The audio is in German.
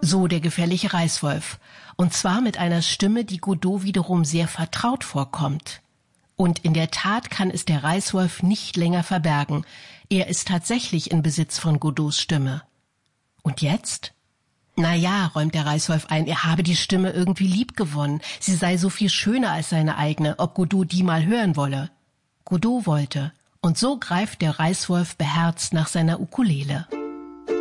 So der gefährliche Reißwolf. Und zwar mit einer Stimme, die Godot wiederum sehr vertraut vorkommt. Und in der Tat kann es der Reißwolf nicht länger verbergen. Er ist tatsächlich in Besitz von Godots Stimme. Und jetzt? Na ja, räumt der Reißwolf ein, er habe die Stimme irgendwie lieb gewonnen. Sie sei so viel schöner als seine eigene, ob Godot die mal hören wolle. Godot wollte. Und so greift der Reißwolf beherzt nach seiner Ukulele.